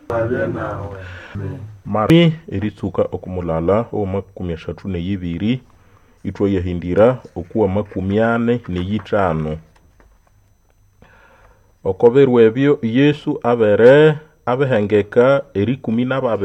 Mari eritsuka okumulala o 32 itwa yahindira okuwa 45. Okoberwa ebyo Yesu abere abehengeka eri 12